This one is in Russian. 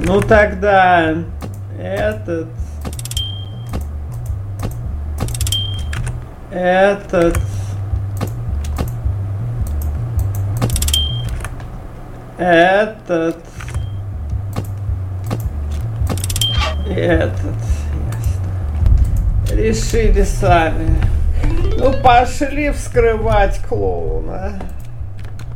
Ну тогда этот ясно. Решили сами. Ну пошли вскрывать клоуна.